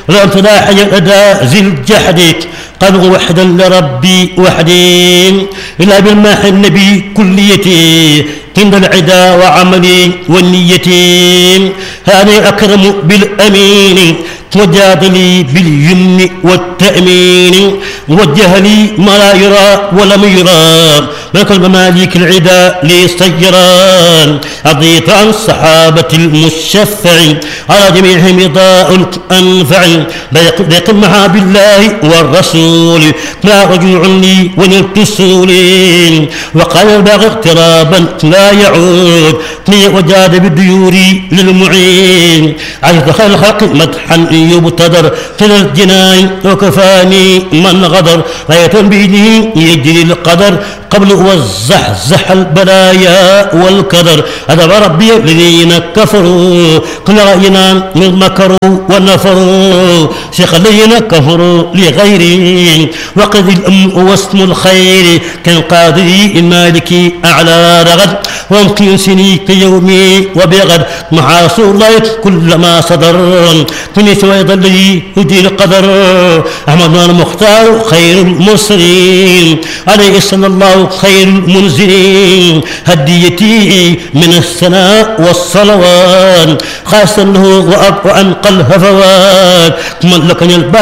لا تلاحي الأداء ذي الجحد قد وحدا لربي وحدي إلا بالماح النبي كليتي عند العدا وعملي والنية هذا أكرم بالأمين وجادلي باليمن والتأمين وجه لي ما لا يرى ولم يرى ملك المماليك العدا لي سيران أضيت عن الصحابة المشفع على جميعهم رضاء أنفع بيقمها بالله والرسول ما رجوع لي ونلت السولين وقال الباغي اقترابا لا يعود لي وجاد بالديور للمعين عجز خير الخلق مدحا يبتدر في الجنان وكفاني من غدر غاية بيده يجري القدر قبل والزحزح البلايا والكدر أدب ربي الذين كفروا كل رأينا من مكروا ونفروا شيخ الذين كفروا لغيرهم وقد الأم واسم الخير كان قاضي المالكي أعلى رغد وامكن سني كيومي وبغد محاصر الله كلما صدر من سويد الذي يدي القدر أحمد المختار خير المرسلين عليه صلى الله خير المنزلين هديتي من الثناء والصلوات خاصة له وأنقى الهفوات ملكني